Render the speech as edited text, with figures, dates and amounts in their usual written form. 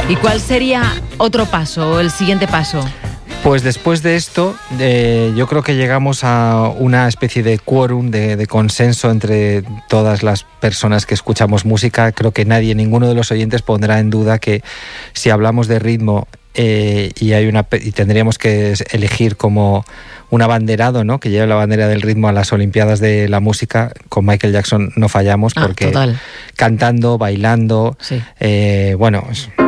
¿Y cuál sería otro paso o el siguiente paso? Pues después de esto, yo creo que llegamos a una especie de quórum, de consenso entre todas las personas que escuchamos música. Creo que ninguno de los oyentes pondrá en duda que si hablamos de ritmo y tendríamos que elegir como un abanderado, ¿no?, que lleve la bandera del ritmo a las Olimpiadas de la música, con Michael Jackson no fallamos, porque total. cantando, bailando, sí. bueno...